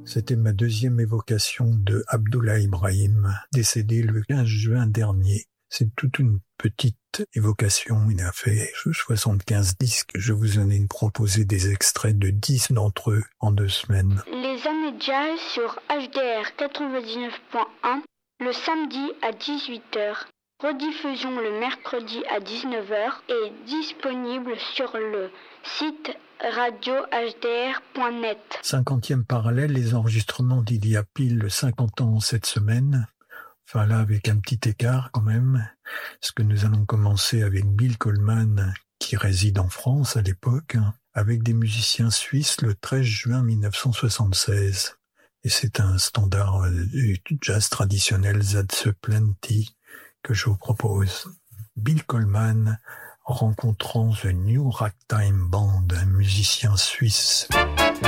C'était ma deuxième évocation de Abdullah Ibrahim, décédé le 15 juin dernier. C'est toute une petite évocation. Il a fait 75 disques. Je vous en ai proposé des extraits de 10 d'entre eux en 2 semaines. Les années jazz sur HDR 99.1 le samedi à 18h. Rediffusion le mercredi à 19h et disponible sur le site radiohdr.net. 50e parallèle, les enregistrements d'il y a pile 50 ans cette semaine. Enfin là, avec un petit écart quand même. Parce que nous allons commencer avec Bill Coleman, qui réside en France à l'époque, avec des musiciens suisses le 13 juin 1976. Et c'est un standard du jazz traditionnel, That's a Plenty, que je vous propose. Bill Coleman rencontrant The New Ragtime Band, un musicien suisse.